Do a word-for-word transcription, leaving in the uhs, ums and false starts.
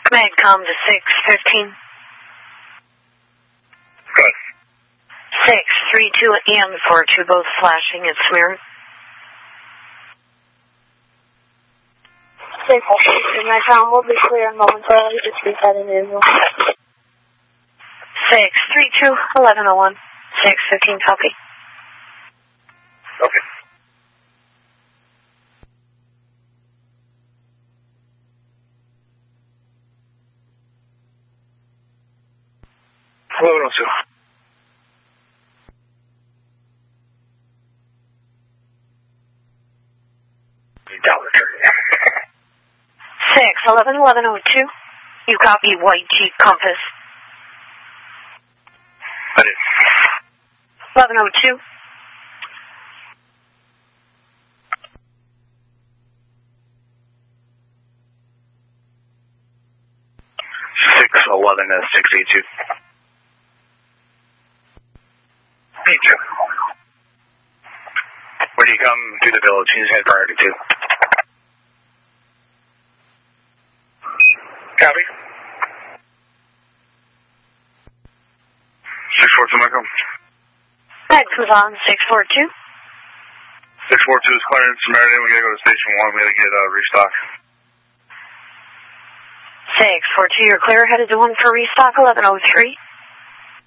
Medcom to six fifteen. Good. six three two and four two, both flashing at Smear. six three two, Medcom will be clear momentarily. Just read that in visual. six three two, eleven oh one. six fifteen, copy. Okay. eleven oh two. Down return. six eleven eleven oh two. You copy white Jeep Compass. I did. eleven oh two. six eleven uh, six eight two. Hey, Joe. When you come to the village, you just head priority two. Copy. six four two, Michael. Med comes on, six four two. six four two is clearance, Samaritan. We gotta go to station one. We gotta get uh, restock. six four two, you're clear, headed to one for restock, eleven oh three.